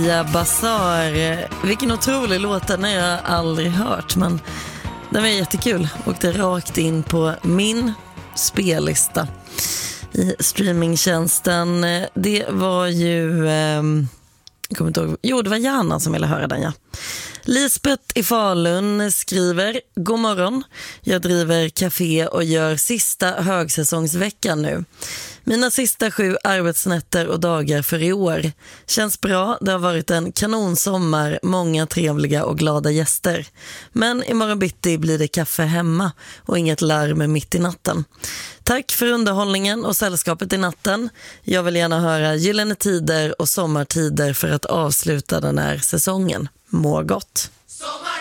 Bazaar, vilken otrolig låt, den har jag aldrig hört, men den var jättekul. Åkte rakt in på min spellista i streamingtjänsten. Det var ju jag kommer inte ihåg. Det var Jana som ville höra den, ja. Lisbeth i Falun skriver: God morgon, jag driver café och gör sista högsäsongsveckan nu. Mina sista 7 arbetsnätter och dagar för i år. Känns bra, det har varit en kanonsommar, många trevliga och glada gäster. Men imorgon bitti blir det kaffe hemma och inget larm mitt i natten. Tack för underhållningen och sällskapet i natten. Jag vill gärna höra Gyllene tider och sommartider för att avsluta den här säsongen. Må gott!